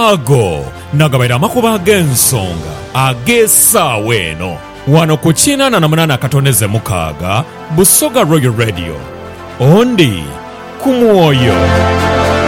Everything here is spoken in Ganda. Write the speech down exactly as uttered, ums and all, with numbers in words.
ago nagabaira amakuba ag'ensonga ag'essaawa eno wano ku kinaana na munaana katoneze mukaaga Busoga Royal Radio. Ondi ku mwoyo.